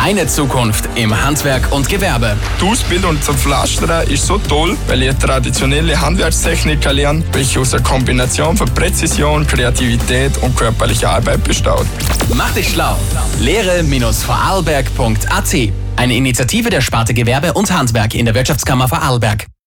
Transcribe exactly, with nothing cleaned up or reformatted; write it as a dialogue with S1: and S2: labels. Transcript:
S1: Deine Zukunft im Handwerk und Gewerbe.
S2: Die Ausbildung zum Pflasterer ist so toll, weil ich traditionelle Handwerkstechniken lerne, welche aus einer Kombination von Präzision, Kreativität und körperlicher Arbeit besteht.
S1: Mach dich schlau. Lehre Vorarlberg punkt a t. Eine Initiative der Sparte Gewerbe und Handwerk in der Wirtschaftskammer Vorarlberg.